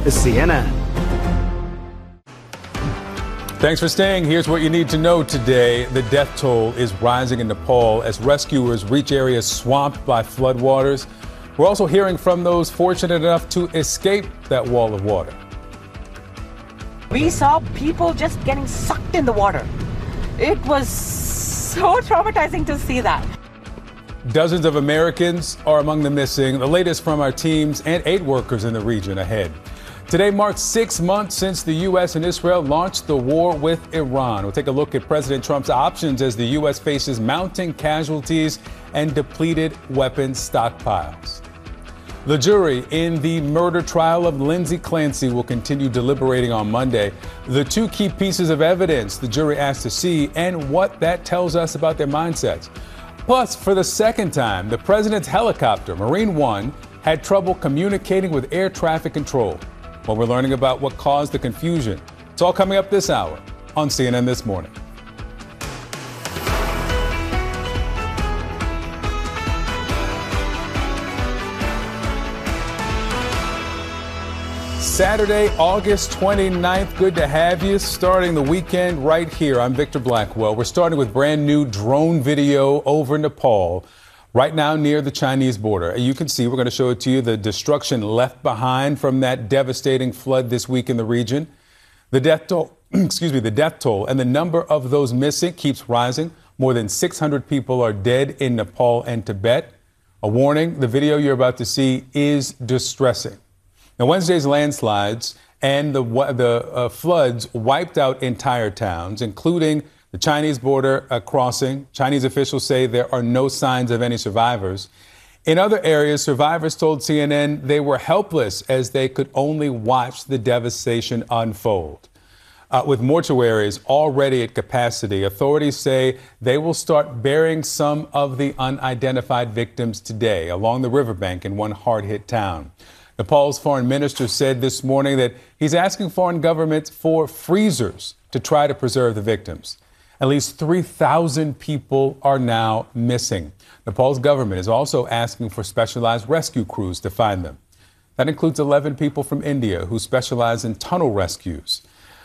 CNN. Thanks for staying. Here's what you need to know today. The death toll is rising in Nepal as rescuers reach areas swamped by floodwaters. We're also hearing from those fortunate enough to escape that wall of water. We saw people just getting sucked in the water. It was so traumatizing to see that. Dozens of Americans are among the missing. The latest from our teams and aid workers in the region ahead. Today marks 6 months since the U.S. and Israel launched the war with Iran. We'll take a look at President Trump's options as the U.S. faces mounting casualties and depleted weapons stockpiles. The jury in the murder trial of Lindsay Clancy will continue deliberating on Monday. The two key pieces of evidence the jury asked to see and what that tells us about their mindsets. Plus, for the second time, the president's helicopter, Marine One, had trouble communicating with air traffic control. Well, we're learning about what caused the confusion. It's all coming up this hour on CNN This Morning. Saturday, August 29th. Good to have you. Starting the weekend right here. I'm Victor Blackwell. We're starting with brand new drone video over Nepal, right now near the Chinese border. You can see, we're going to show it to you, the destruction left behind from that devastating flood this week in the region. The death toll, the death toll and the number of those missing keeps rising. More than 600 people are dead in Nepal and Tibet. A warning, the video you're about to see is distressing. Now, Wednesday's landslides and the floods wiped out entire towns, including the Chinese border crossing. Chinese officials say there are no signs of any survivors. In other areas, survivors told CNN they were helpless as they could only watch the devastation unfold. With mortuaries already at capacity, authorities say they will start burying some of the unidentified victims today along the riverbank in one hard-hit town. Nepal's foreign minister said this morning that he's asking foreign governments for freezers to try to preserve the victims. At least 3,000 people are now missing. Nepal's government is also asking for specialized rescue crews to find them. That includes 11 people from India who specialize in tunnel rescues.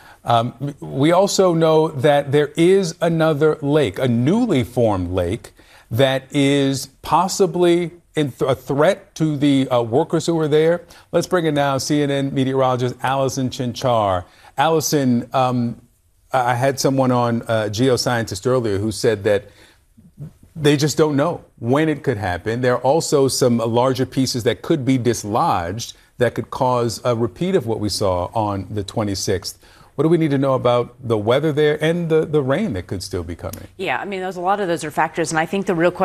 We also know that there is another lake, a newly formed lake, that is possibly a threat to the workers who were there. Let's bring in now CNN meteorologist Allison Chinchar. Allison, I had someone on, a geoscientist earlier, who said that they just don't know when it could happen. There are also some larger pieces that could be dislodged that could cause a repeat of what we saw on the 26th. What do we need to know about the weather there and the rain that could still be coming? Yeah, I mean, a lot of those are factors. And I think the real question